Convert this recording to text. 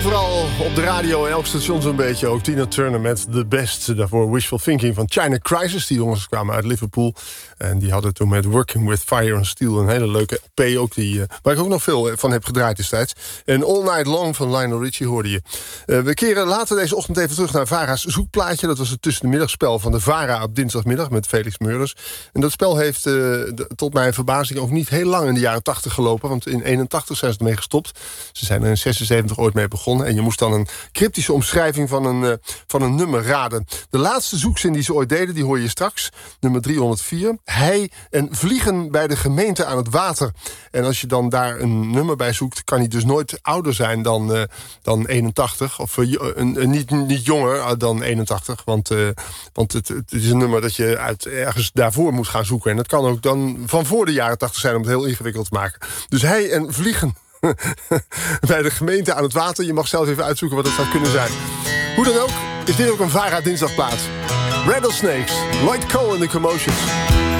Overal op de radio en elk station zo'n beetje. Ook Tina Turner met The Best. Daarvoor Wishful Thinking van China Crisis. Die jongens kwamen uit Liverpool. En die hadden toen met Working With Fire and Steel een hele leuke EP. Ook waar ik ook nog veel van heb gedraaid destijds. En All Night Long van Lionel Richie hoorde je. We keren later deze ochtend even terug naar Vara's zoekplaatje. Dat was het tussenmiddagspel van de Vara op dinsdagmiddag met Felix Meurders. En dat spel heeft tot mijn verbazing ook niet heel lang in de jaren 80 gelopen. Want in 81 zijn ze ermee gestopt. Ze zijn er in 76 ooit mee begonnen. En je moest dan een cryptische omschrijving van een nummer raden. De laatste zoekzin die ze ooit deden, die hoor je straks. Nummer 304. Hij en vliegen bij de gemeente aan het water. En als je dan daar een nummer bij zoekt, kan hij dus nooit ouder zijn dan 81. Of niet jonger dan 81. Want het is een nummer dat je uit ergens daarvoor moet gaan zoeken. En dat kan ook dan van voor de jaren 80 zijn om het heel ingewikkeld te maken. Dus hij en vliegen bij de gemeente aan het water. Je mag zelf even uitzoeken wat het zou kunnen zijn. Hoe dan ook, is dit ook een Vara dinsdagplaat. Rattlesnakes, Lloyd Cole en The Commotions.